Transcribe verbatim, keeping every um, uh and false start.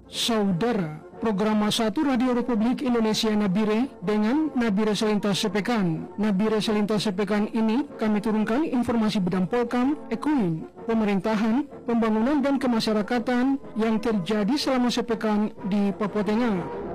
Saudara, program satu Radio Republik Indonesia Nabire dengan Nabire Selintas Sepekan. Nabire Selintas Sepekan ini kami turunkan informasi bidang Polkam, ekonomi, pemerintahan, pembangunan dan kemasyarakatan yang terjadi selama sepekan di Papua Tengah.